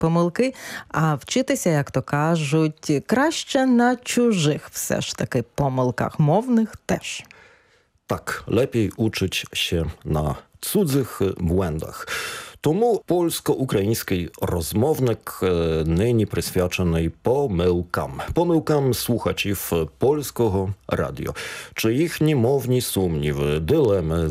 помилки, а вчитися, як то кажуть, краще на чужих все ж таки помилках, мовних теж. Tak, lepiej uczyć się na cudzych błędach. Тому польсько-український розмовник нині присвячений помилкам. Помилкам слухачів польського радіо. Чи їхні мовні сумніви, дилеми,